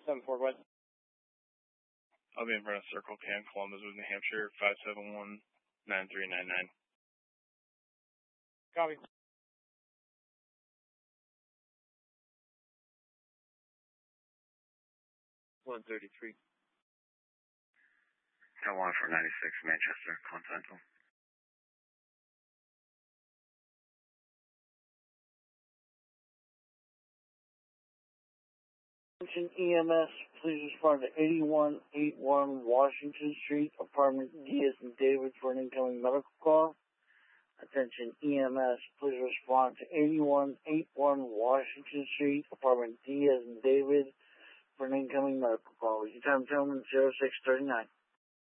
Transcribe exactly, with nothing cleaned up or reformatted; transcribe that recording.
seven four West. I'll be in front of Circle K in Columbus with New Hampshire, five seven one, nine three nine nine. Copy. one thirty-three. Tower one four ninety-six, Manchester, Continental. Attention E M S, please respond to eighty-one eighty-one Washington Street, apartment D as in David for an incoming medical call. Attention E M S, please respond to eighty-one eighty-one Washington Street, apartment D as in David for an incoming medical call. Your time, gentlemen, zero six thirty-nine.